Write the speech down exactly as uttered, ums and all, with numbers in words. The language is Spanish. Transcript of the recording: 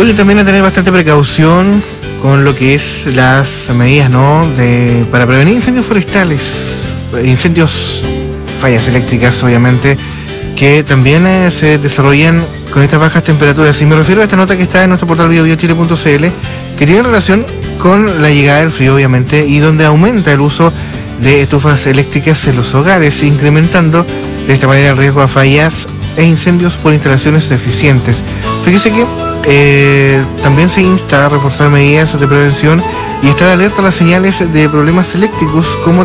Bueno, y también a tener bastante precaución con lo que es las medidas, ¿no?, de, para prevenir incendios forestales, incendios, fallas eléctricas, obviamente, que también eh, se desarrollan con estas bajas temperaturas. Y me refiero a esta nota que está en nuestro portal bio bio chile punto c l, que tiene relación con la llegada del frío, obviamente, y donde aumenta el uso de estufas eléctricas en los hogares, incrementando de esta manera el riesgo a fallas e incendios por instalaciones deficientes. Fíjese que eh, también se insta a reforzar medidas de prevención y estar alerta a las señales de problemas eléctricos, como